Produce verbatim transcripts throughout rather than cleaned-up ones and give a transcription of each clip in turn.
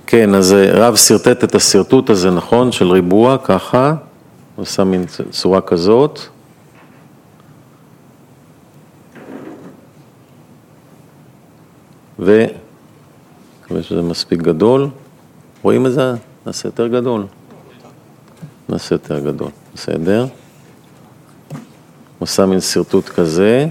כן, אז רב סרטט את הסרטוט הזה, נכון, של ריבוע, ככה, עושה מין צורה כזאת. ו... מקווה שזה מספיק גדול. רואים את זה? נעשה יותר גדול. נעשה יותר גדול, בסדר. עושה מין סרטוט כזה.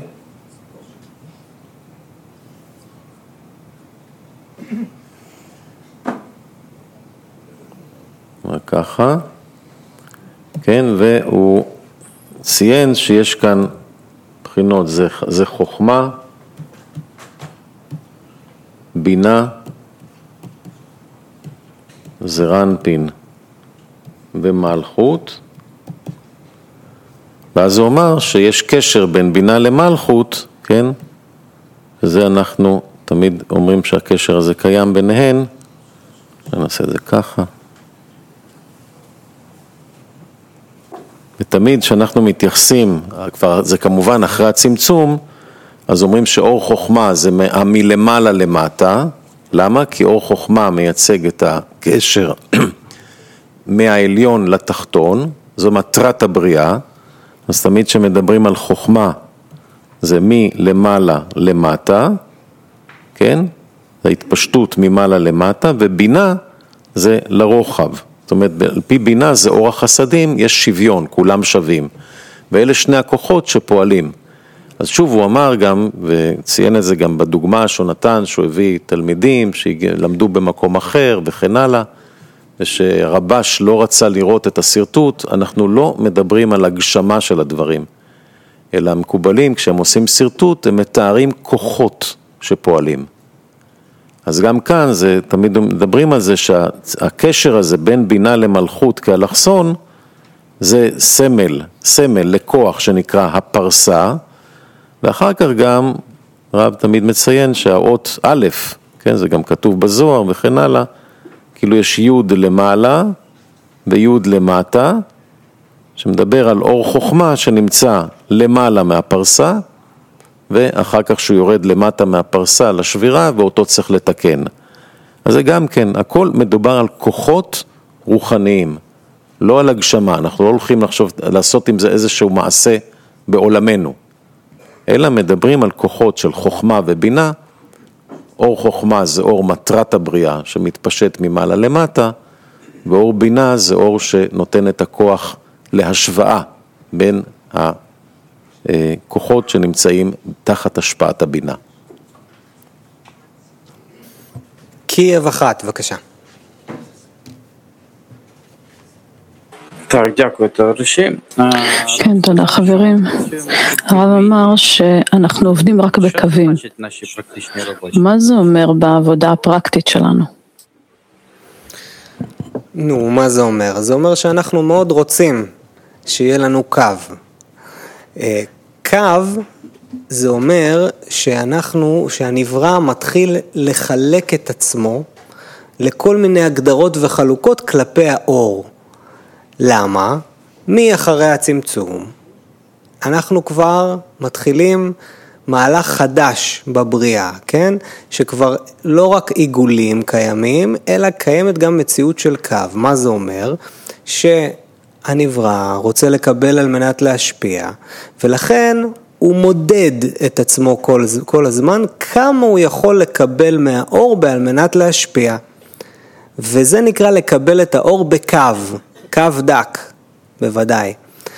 ככה. כן, והוא ציין שיש כאן בחינות, זה, זה חוכמה, בינה, זה רנפין ומלכות, ואז הוא אמר שיש קשר בין בינה למלכות, כן? וזה אנחנו תמיד אומרים שהקשר הזה קיים ביניהן, נעשה את זה ככה. ותמיד כשאנחנו מתייחסים, כבר זה כמובן אחרי הצמצום, אז אומרים שאור חוכמה זה מלמעלה למטה. למה? כי אור חוכמה מייצג את הקשר מהעליון לתחתון, זו מטרת הבריאה. אז תמיד שמדברים על חוכמה, זה מלמעלה למטה, כן? זה התפשטות ממעלה למטה, ובינה זה לרוחב. זאת אומרת, על פי בינה זה אור החסדים, יש שוויון, כולם שווים. ואלה שני הכוחות שפועלים. אז שוב הוא אמר גם, וציין את זה גם בדוגמה שהוא נתן, שהוא הביא תלמידים שלמדו במקום אחר וכן הלאה, ושרבש לא רצה לראות את הסרטוט, אנחנו לא מדברים על הגשמה של הדברים, אלא המקובלים, כשהם עושים סרטוט, הם מתארים כוחות שפועלים. אז גם כאן זה, תמיד מדברים על זה שהקשר הזה בין בינה למלכות כאלכסון, זה סמל, סמל לכוח שנקרא הפרסה, ואחר כך גם רב תמיד מציין שהאות א', כן, זה גם כתוב בזוהר וכן הלאה, כאילו יש י' למעלה וי' למטה, שמדבר על אור חוכמה שנמצא למעלה מהפרסה, ואחר כך שהוא יורד למטה מהפרסה לשבירה, ואותו צריך לתקן. אז זה גם כן, הכל מדובר על כוחות רוחניים, לא על הגשמה, אנחנו לא הולכים לחשוב, לעשות עם זה איזשהו מעשה בעולמנו, אלא מדברים על כוחות של חוכמה ובינה. אור חוכמה זה אור מטרת הבריאה שמתפשט ממעלה למטה, ואור בינה זה אור שנותן את הכוח להשוואה בין הכוחות שנמצאים תחת השפעת הבינה. קייב אחת, בבקשה. כן, תודה חברים. הרב אמר שאנחנו עובדים רק בקווים. מה זה אומר בעבודה הפרקטית שלנו? נו, מה זה אומר? זה אומר שאנחנו מאוד רוצים שיהיה לנו קו. קו זה אומר שאנחנו, שהנברא מתחיל לחלק את עצמו לכל מיני הגדרות וחלוקות כלפי האור. למה? מי אחרי הצמצום? אנחנו כבר מתחילים מהלך חדש בבריאה, כן? שכבר לא רק עיגולים קיימים, אלא קיימת גם מציאות של קו. מה זה אומר? שהנברא רוצה לקבל על מנת להשפיע, ולכן הוא מודד את עצמו כל, כל הזמן, כמה הוא יכול לקבל מהאור בעל מנת להשפיע. וזה נקרא לקבל את האור בקו. קו דק, בוודאי.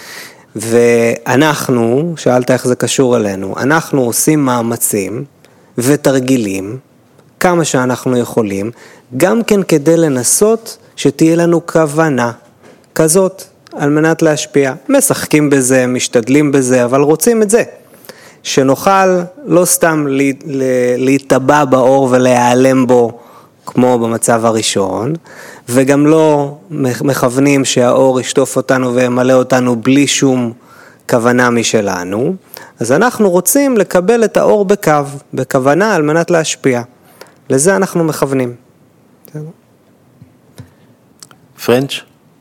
ואנחנו, שאלת איך זה קשור אלינו, אנחנו עושים מאמצים ותרגילים, כמה שאנחנו יכולים, גם כן כדי לנסות שתהיה לנו כוונה כזאת, על מנת להשפיע. משחקים בזה, משתדלים בזה, אבל רוצים את זה. שנוכל לא סתם להתאבע באור ולהיעלם בו, כמו במצב הראשון, וגם לא מכוונים שהאור ישטוף אותנו וימלא אותנו בלי שום כוונה משלנו. אז אנחנו רוצים לקבל את האור בקו, בכוונה על מנת להשפיע. לזה אנחנו מכוונים. פרנץ'?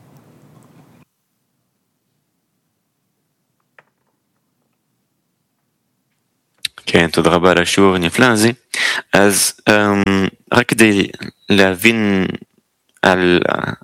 כן, תודה רבה על השיעור הנפלא הזה. אז רק כדי להבין על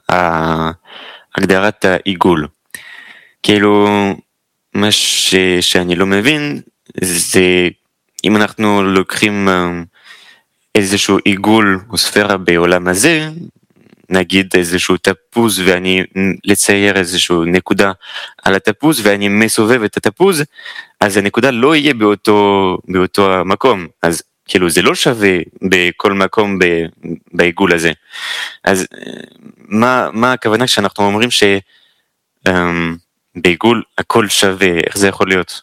הגדרת העיגול. כאילו, מה ש, שאני לא מבין, זה אם אנחנו לוקחים איזשהו עיגול או ספירה בעולם הזה, נגיד איזשהו תפוז ואני לצייר איזשהו נקודה על התפוז ואני מסובב את התפוז, אז הנקודה לא יהיה באותו, באותו המקום, אז כאילו זה לא שווה בכל מקום בעיגול הזה. אז מה, מה הכוונה כשאנחנו אומרים שבעיגול הכל שווה, איך זה יכול להיות?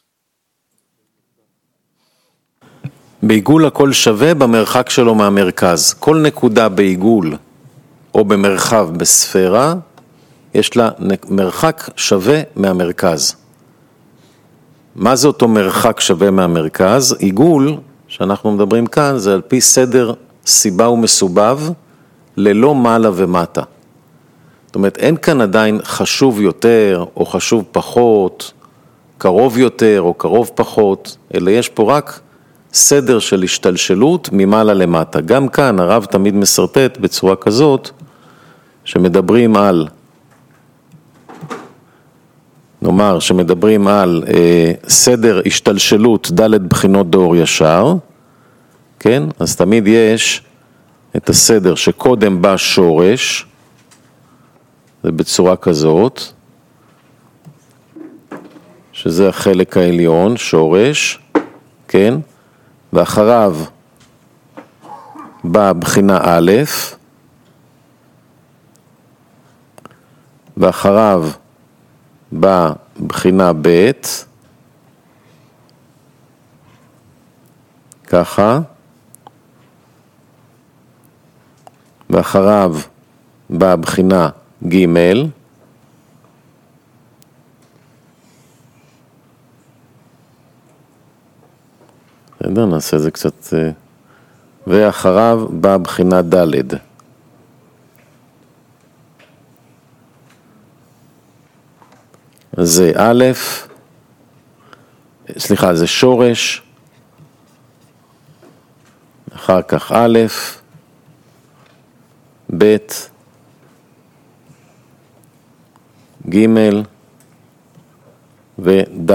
בעיגול הכל שווה במרחק שלו מהמרכז. כל נקודה בעיגול או במרחב בספירה, יש לה מרחק שווה מהמרכז. מה זה אותו מרחק שווה מהמרכז? עיגול, שאנחנו מדברים כאן, זה על פי סדר סיבה ומסובב, ללא מעלה ומטה. זאת אומרת, אין כאן עדיין חשוב יותר או חשוב פחות, קרוב יותר או קרוב פחות, אלא יש פה רק סדר של השתלשלות ממעלה למטה. גם כאן הרב תמיד מסרטט בצורה כזאת, שמדברים על, נאמר שמדברים על אה, סדר השתלשלות ד' בחינות דאור ישר, כן? אז תמיד יש את הסדר שקודם בא שורש, זה בצורה כזאת, שזה החלק העליון, שורש, כן? ואחריו בא בחינה א', ואחריו בא בחינה ב', ככה, ואחריו בא בחינה ג', בסדר, נעשה זה קצת, ואחריו בא בחינה ד'. זה א', סליחה, זה שורש, אחר כך א', ב', ג' וד'.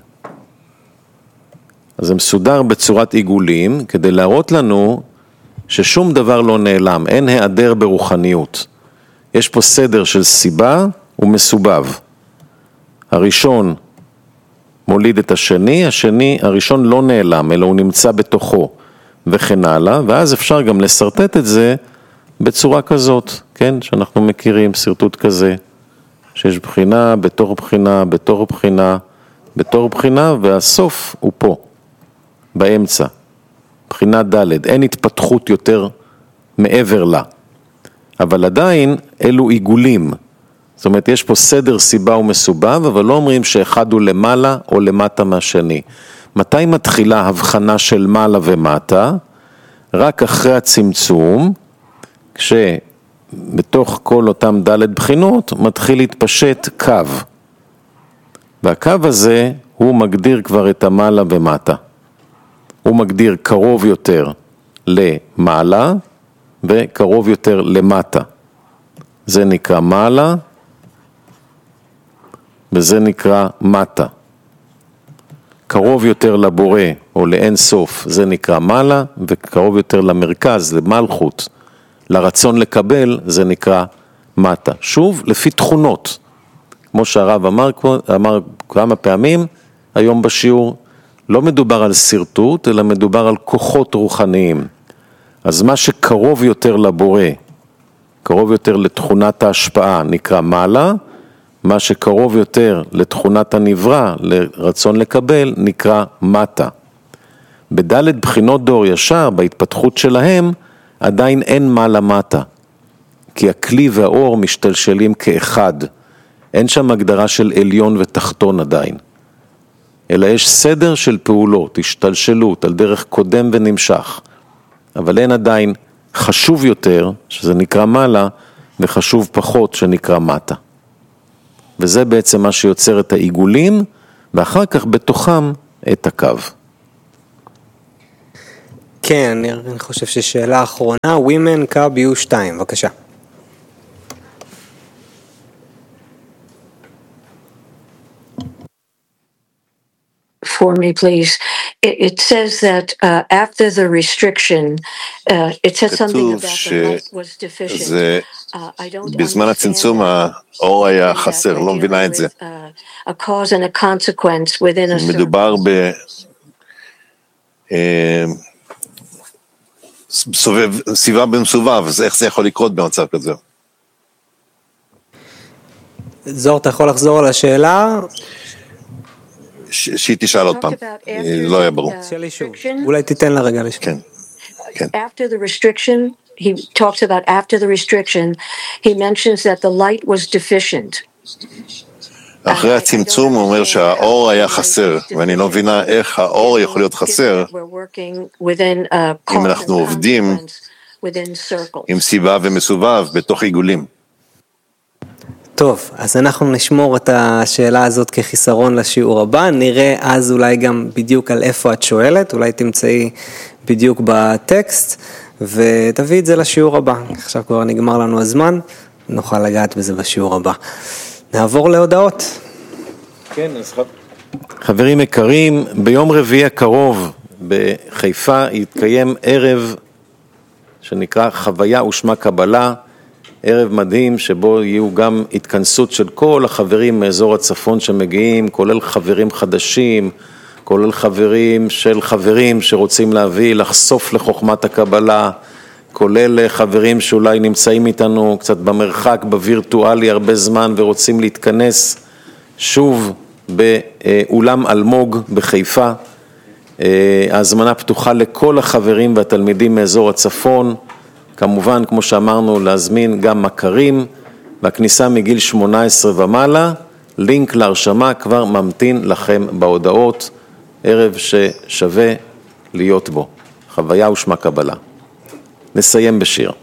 אז זה מסודר בצורת עיגולים, כדי להראות לנו ששום דבר לא נעלם, אין היעדר ברוחניות. יש פה סדר של סיבה ומסובב. הראשון מוליד את השני, השני, הראשון לא נעלם, אלא הוא נמצא בתוכו וכן הלאה, ואז אפשר גם לסרטט את זה בצורה כזאת, כן? שאנחנו מכירים סרטוט כזה, שיש בחינה, בתור בחינה, בתור בחינה, בתור בחינה, והסוף הוא פה, באמצע, בחינה ד', אין התפתחות יותר מעבר לה, אבל עדיין אלו עיגולים, זאת אומרת, יש פה סדר סיבה ומסובב, אבל לא אומרים שאחד הוא למעלה או למטה מהשני. מתי מתחילה הבחנה של מעלה ומטה? רק אחרי הצמצום, כשבתוך כל אותם ד' בחינות מתחיל להתפשט קו. והקו הזה הוא מגדיר כבר את המעלה ומטה. הוא מגדיר קרוב יותר למעלה וקרוב יותר למטה. זה נקרא מעלה, וזה נקרא מטה. קרוב יותר לבורא או לאין סוף, זה נקרא מעלה, וקרוב יותר למרכז, למלכות, לרצון לקבל, זה נקרא מטה. שוב, לפי תכונות. כמו שהרב אמר, אמר כמה פעמים, היום בשיעור, לא מדובר על סרטוט, אלא מדובר על כוחות רוחניים. אז מה שקרוב יותר לבורא, קרוב יותר לתכונת ההשפעה, נקרא מעלה, מה שקרוב יותר לתכונת הנברא, לרצון לקבל, נקרא מטה. בדלת בחינות דור ישר, בהתפתחות שלהם, עדיין אין מעלה מטה. כי הכלי והאור משתלשלים כאחד. אין שם הגדרה של עליון ותחתון עדיין. אלא יש סדר של פעולות, השתלשלות, על דרך קודם ונמשך. אבל אין עדיין חשוב יותר, שזה נקרא מעלה, וחשוב פחות, שנקרא מטה. וזה בעצם מה שיוצר את העיגולים, ואחר כך בתוכם את הקו. כן, אני חושב ששאלה אחרונה, Women קו יו שתיים, בבקשה. for me, please. It, it says that uh, after the restriction, uh, it says something about the light was deficient. Uh, I don't בזמן הצמצום האור היה חסר, לא מבינה את זה. A cause and a consequence within a circle. מדובר ב... סובב, סביבה במסובב, אז איך זה יכול לקרות במצב כזה? זוהר, אתה יכול לחזור על השאלה? שהיא תשאל עוד פעם, לא היה ברור. שאלי שוב, אולי תיתן לה רגע לשאול. כן, כן. After the restriction, he talks about after the restriction, he mentions that the light was deficient. אחרי הצמצום הוא אומר שהאור היה חסר, ואני לא מבינה איך האור יכול להיות חסר אם אנחנו עובדים עם סיבה ומסובב בתוך עיגולים. טוב, אז אנחנו נשמור את השאלה הזאת כחיסרון לשיעור הבא, נראה אז אולי גם בדיוק על איפה את שואלת, אולי תמצאי בדיוק בטקסט, ותביא את זה לשיעור הבא. עכשיו כבר נגמר לנו הזמן, נוכל לגעת בזה בשיעור הבא. נעבור להודעות. כן, אז חברים יקרים, ביום רביעי הקרוב בחיפה יתקיים ערב שנקרא חוויה ושמה קבלה, ערב מדהים שבו יהיו גם התכנסות של כל החברים מאזור הצפון שמגיעים, כולל חברים חדשים, כולל חברים של חברים שרוצים להביא, לחשוף לחוכמת הקבלה, כולל חברים שאולי נמצאים איתנו קצת במרחק, בווירטואלי הרבה זמן ורוצים להתכנס שוב באולם אלמוג בחיפה. ההזמנה פתוחה לכל החברים והתלמידים מאזור הצפון, כמובן כמו שאמרנו להזמין גם מכרים, והכניסה מגיל שמונה עשרה ומעלה, לינק להרשמה כבר ממתין לכם בהודעות, ערב ששווה להיות בו, חוויה ושמה קבלה. נסיים בשיר.